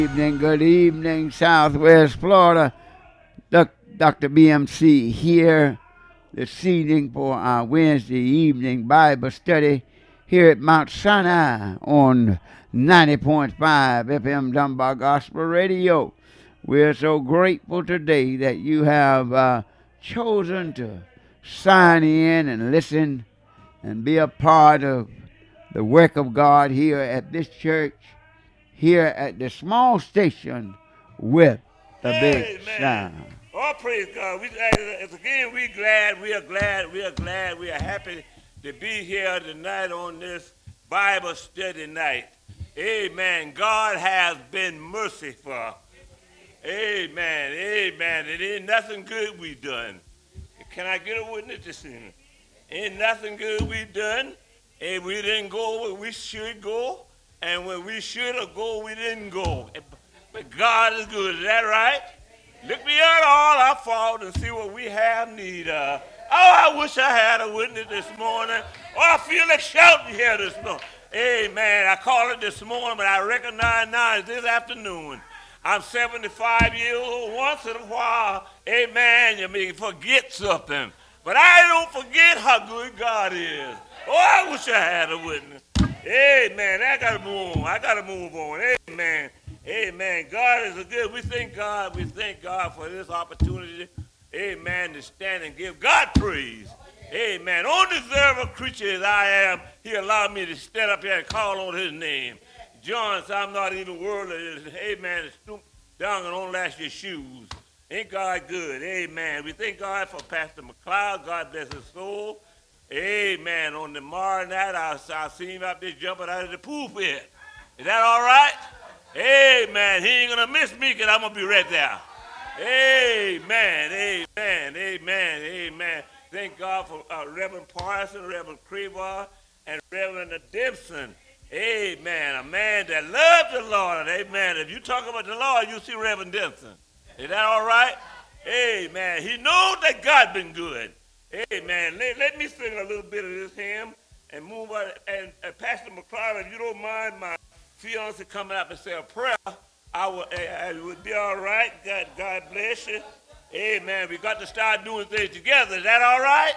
Good evening, Southwest Florida. Dr. BMC here this evening for our Wednesday evening Bible study here at Mount Sinai on 90.5 FM Dunbar Gospel Radio. We're so grateful today that you have chosen to sign in and listen and be a part of the work of God here at this church, here at the small station with the big sound. Oh, praise God. We are happy to be here tonight on this Bible study night. Amen. God has been merciful. Amen. Amen. It ain't nothing good we done. Can I get a witness this evening? Ain't nothing good we done. And we didn't go where we should go. And when we should have go, we didn't go. But God is good. Is that right? Look beyond all our fault and see what we have need of. Oh, I wish I had a witness this morning. Oh, I feel like shouting here this morning. Amen. I called it this morning, but I recognize now it's this afternoon. I'm 75 years old. Once in a while, amen, you may forget something. But I don't forget how good God is. Oh, I wish I had a witness. Amen. I got to move on. Amen. Amen. God is a good. We thank God. We thank God for this opportunity. Amen. To stand and give God praise. Amen. Undeserved creature as I am, He allowed me to stand up here and call on His name. John said, I'm not even worthy. Amen. To stoop down and unlash your shoes. Ain't God good? Amen. We thank God for Pastor McLeod. God bless his soul. Amen. On tomorrow night, I'll see him out there jumping out of the pulpit. Is that all right? Amen. He ain't going to miss me because I'm going to be right there. Amen. Amen. Amen. Amen. Thank God for Reverend Parson, Reverend Crevar, and Reverend Dempson. Amen. A man that loves the Lord. Amen. If you talk about the Lord, you see Reverend Dempson. Is that all right? Amen. He knows that God been good. Amen. Let me sing a little bit of this hymn and move on. And Pastor McCloud, if you don't mind my fiance coming up and say a prayer, I would be all right. God bless you. Amen. We got to start doing things together. Is that all right?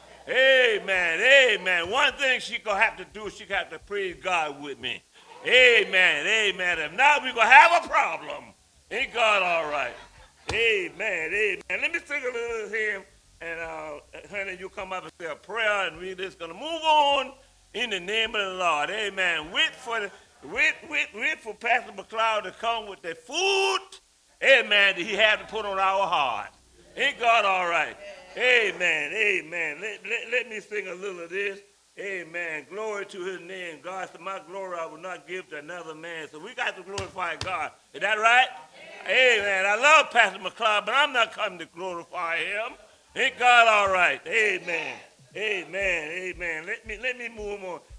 Amen. Amen. One thing she going to have to do, she got to praise God with me. Amen. Amen. If not, we're going to have a problem. Ain't God all right? Amen. Amen. Let me sing a little hymn. And honey, you come up and say a prayer, and we're just going to move on in the name of the Lord. Amen. Wait for Pastor McLeod to come with the food, amen, that he had to put on our heart. Ain't God all right? Amen. Amen. Let me sing a little of this. Amen. Glory to his name. God said, my glory I will not give to another man. So we got to glorify God. Is that right? Amen. I love Pastor McLeod, but I'm not coming to glorify him. Ain't God all right? Amen. Amen. Amen. Let me move on.